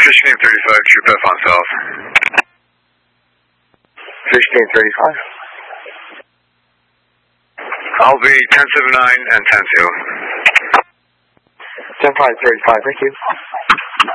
Fish name 35, True Path on South. Fish name 35. I'll be 1079 and 10-2. 10-5, 35, thank you.